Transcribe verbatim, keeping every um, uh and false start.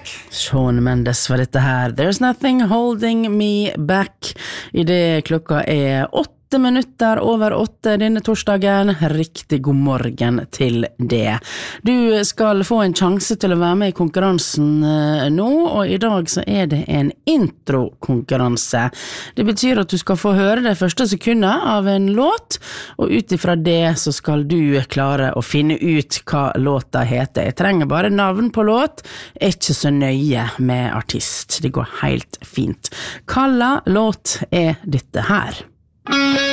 back. Shawn Mendes var dette her. There's nothing holding me back. I det klokka er åtte minutter over åtte denne torsdagen. Riktig god morgen til det. Du skal få en sjanse til å være med i konkurransen nå, og i dag så er det en intro-konkurranse. Det betyr at du skal få høre det første sekundet av en låt, og utifra det så skal du klare å finne ut hva låta heter. Jeg trenger bare navn på låt, er ikke så nøye med artist. Det går helt fint. Hva låt er dette her?